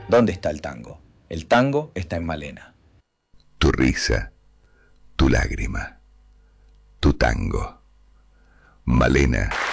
¿Dónde está el tango? El tango está en Malena. Tu risa, tu lágrima, tu tango. Malena.